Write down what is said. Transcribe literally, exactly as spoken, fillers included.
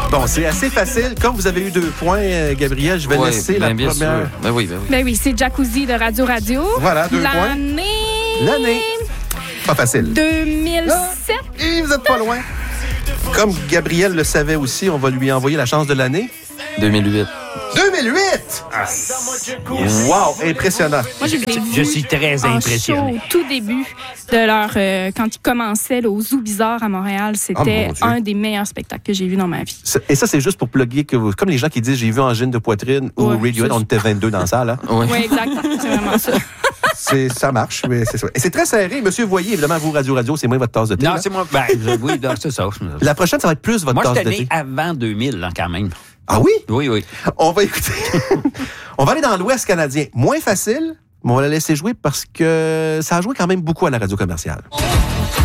Bon, c'est assez facile. Comme vous avez eu deux points, euh, Gabriel, je vais Ouais, laisser ben, la bien première. sûr. Ben oui, ben oui. Ben oui, c'est Jacuzzi de Radio Radio. Voilà, deux points. L'année... L'année. Pas facile. deux mille sept. Ah, et vous êtes pas loin. Comme Gabriel le savait aussi, on va lui envoyer la chance de l'année. deux mille huit. deux mille huit! Ah, wow, impressionnant. Moi, je, Je, je suis très en impressionné. show, au tout début de leur... euh, quand ils commençaient là, au Zoo Bizarre à Montréal, Oh, c'était mon Dieu. un des meilleurs spectacles que j'ai vu dans ma vie. Et ça, c'est juste pour plugger que vous... Comme les gens qui disent « j'ai vu Angine de poitrine » ou Ouais, Radiohead, ça, on était vingt-deux dans la salle. Hein? Oui. Oui, exact. C'est vraiment ça. C'est, ça marche, mais c'est ça. Et c'est très serré. Monsieur Voyer, évidemment, vous, Radio Radio, c'est moins votre tasse de thé. Non, là. c'est moi. Ben, je- oui, non, c'est ça. La prochaine, ça va être plus votre Moi, tasse j'étais de né thé. avant deux mille, là, quand même. Ah oui? Oui, oui. On va écouter. On va aller dans l'Ouest canadien. Moins facile, mais on va la laisser jouer parce que ça a joué quand même beaucoup à la radio commerciale.